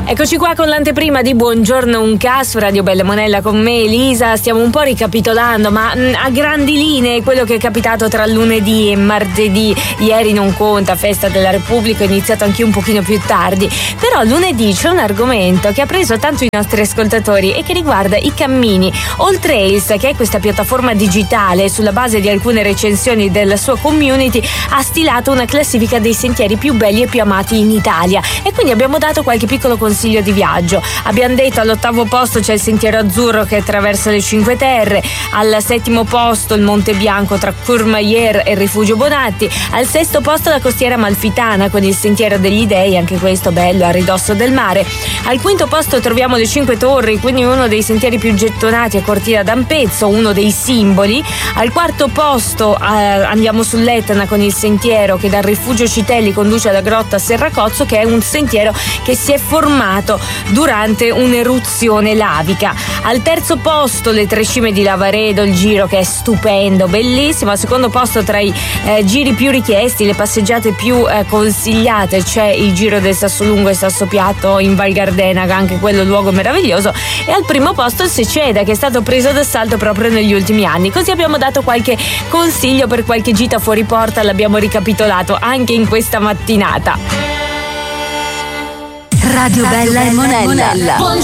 Eccoci qua con l'anteprima di Buongiorno Unca su Radio Bella Monella con me Elisa. Stiamo un po' ricapitolando, ma a grandi linee quello che è capitato tra lunedì e martedì. Ieri non conta, festa della Repubblica, ho iniziato anche un pochino più tardi, però lunedì c'è un argomento che ha preso tanto i nostri ascoltatori e che riguarda i cammini. AllTrails, che è questa piattaforma digitale, sulla base di alcune recensioni della sua community, ha stilato una classifica dei sentieri più belli e più amati in Italia, e quindi abbiamo dato qualche piccolo consiglio di viaggio. Abbiamo detto all'8° posto c'è il Sentiero Azzurro che attraversa le Cinque Terre, al 7° posto il Monte Bianco tra Courmayeur e il Rifugio Bonatti, al 6° posto la Costiera Amalfitana con il Sentiero degli Dei, anche questo bello a ridosso del mare. Al 5° posto troviamo le Cinque Torri, quindi uno dei sentieri più gettonati a Cortina d'Ampezzo, uno dei simboli. Al 4° posto andiamo sull'Etna con il sentiero che dal Rifugio Citelli conduce alla Grotta Serracozzo, che è un sentiero che si è formato durante un'eruzione lavica. Al 3° posto le Tre Cime di Lavaredo, il giro che è stupendo, bellissimo. Al 2° posto tra i giri più richiesti, le passeggiate più consigliate, c'è il giro del Sassolungo e Sassopiatto in Val Gardena, anche quello luogo meraviglioso. E al 1° posto il Seceda, che è stato preso d'assalto proprio negli ultimi anni. Così abbiamo dato qualche consiglio per qualche gita fuori porta, l'abbiamo ricapitolato anche in questa mattinata. Radio Bella e Monella.